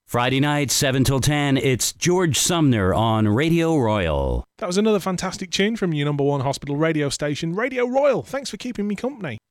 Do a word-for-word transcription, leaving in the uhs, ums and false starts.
Friday night, seven till ten, it's George Sumner on Radio Royal. That was another fantastic tune from your number one hospital radio station, Radio Royal. Thanks for keeping me company.